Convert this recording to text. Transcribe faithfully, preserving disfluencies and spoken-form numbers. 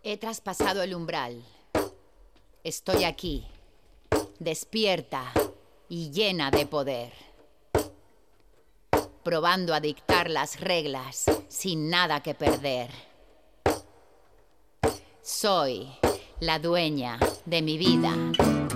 He traspasado el umbral. Estoy aquí, despierta y llena de poder, probando a dictar las reglas sin nada que perder. Soy la dueña de mi vida.